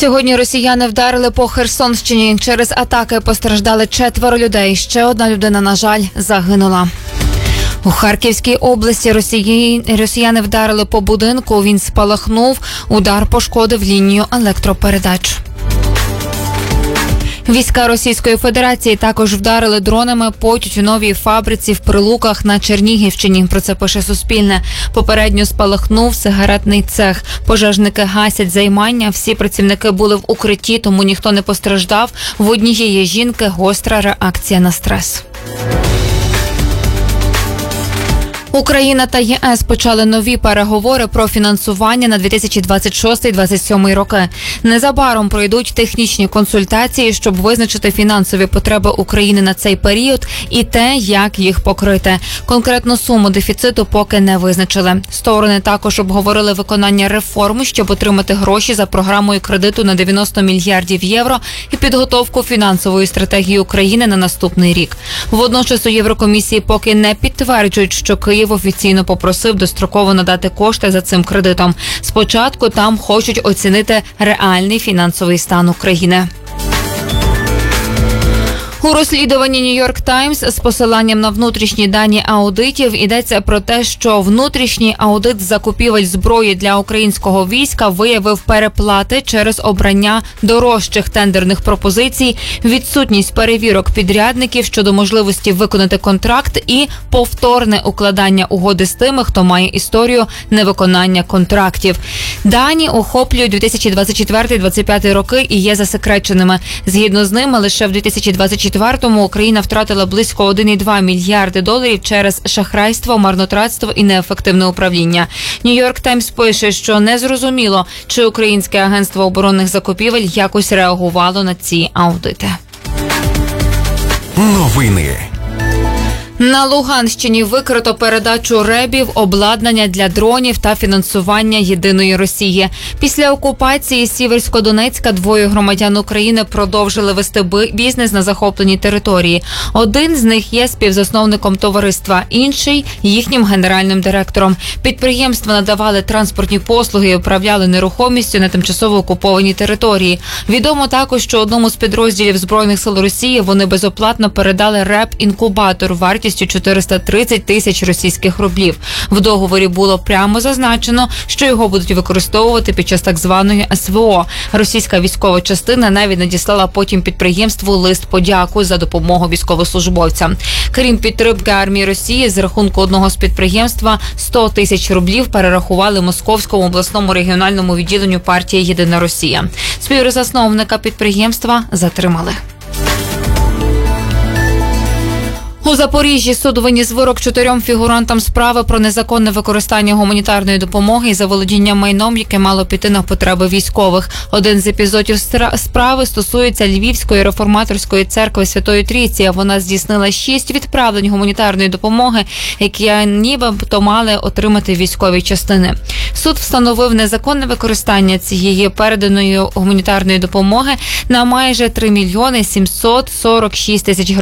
Сьогодні росіяни вдарили по Херсонщині. Через атаки постраждали 4 людей. Ще одна людина, на жаль, загинула. У Харківській області росіяни вдарили по будинку. Він спалахнув. Удар пошкодив лінію електропередач. Війська Російської Федерації також вдарили дронами по тютюновій фабриці в Прилуках на Чернігівщині. Про це пише Суспільне. Попередньо спалахнув сигаретний цех. Пожежники гасять займання. Всі працівники були в укритті, тому ніхто не постраждав. В однієї жінки гостра реакція на стрес. Україна та ЄС почали нові переговори про фінансування на 2026-2027 роки. Незабаром пройдуть технічні консультації, щоб визначити фінансові потреби України на цей період і те, як їх покрити. Конкретну суму дефіциту поки не визначили. Сторони також обговорили виконання реформ, щоб отримати гроші за програмою кредиту на 90 мільярдів євро і підготовку фінансової стратегії України на наступний рік. Водночас у Єврокомісії поки не підтверджують, що Київ офіційно попросив достроково надати кошти за цим кредитом. Спочатку там хочуть оцінити реальний фінансовий стан України. У розслідуванні «Нью-Йорк Таймс» з посиланням на внутрішні дані аудитів йдеться про те, що внутрішній аудит закупівель зброї для українського війська виявив переплати через обрання дорожчих тендерних пропозицій, відсутність перевірок підрядників щодо можливості виконати контракт і повторне укладання угоди з тими, хто має історію невиконання контрактів. Дані охоплюють 2024-2025 роки і є засекреченими. Згідно з ними, лише в 2024 Україна втратила близько 1,2 мільярди доларів через шахрайство, марнотратство і неефективне управління. «Нью-Йорк Таймс» пише, що незрозуміло, чи українське агентство оборонних закупівель якось реагувало на ці аудити. Новини. На Луганщині викрито передачу РЕБів, обладнання для дронів та фінансування Єдиної Росії. Після окупації Сіверсько-Донецька 2 громадян України продовжили вести бізнес на захопленій території. Один з них є співзасновником товариства, інший – їхнім генеральним директором. Підприємства надавали транспортні послуги і управляли нерухомістю на тимчасово окупованій території. Відомо також, що одному з підрозділів Збройних сил Росії вони безоплатно передали РЕБ-інкубатор вартістю 430 тисяч російських рублів. В договорі було прямо зазначено, що його будуть використовувати під час так званої СВО. Російська військова частина навіть надіслала потім підприємству лист подяку за допомогу військовослужбовцям. Крім підтримки армії Росії, з рахунку одного з підприємства 100 тисяч рублів перерахували Московському обласному регіональному відділенню партії «Єдина Росія». Співзасновника підприємства затримали. У Запоріжжі суд виніс вирок 4 фігурантам справи про незаконне використання гуманітарної допомоги і заволодіння майном, яке мало піти на потреби військових. Один з епізодів справи стосується Львівської реформаторської церкви Святої Трійці. Вона здійснила 6 відправлень гуманітарної допомоги, які нібито мали отримати військові частини. Суд встановив незаконне використання цієї переданої гуманітарної допомоги на майже 3 мільйони 746 тисяч гривень.